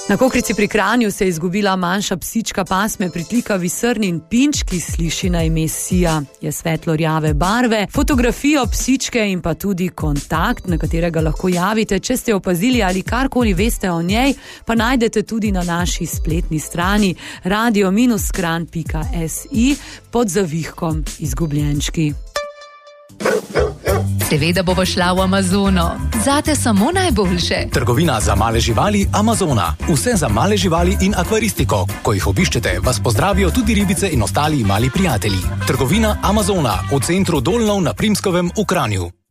Na Kokrici pri Kranju se je izgubila manjša psička pasme pritlikavi srnin pinč, ki sliši na ime Sija. Je svetlo-rjave barve, fotografijo psičke in pa tudi kontakt, na katerega lahko javite, če ste opazili ali karkoli veste o njej, pa najdete tudi na naši spletni strani radio-kran.si pod zavihkom Izgubljenčki. Seveda bova šla v Amazono. Zate samo najboljše. Trgovina za male živali Amazona. Vse za male živali in akvaristiko. Ko jih obiščete, vas pozdravijo tudi ribice in ostali mali prijatelji. Trgovina Amazona v centru Dolnov na Primskovem v Kranju.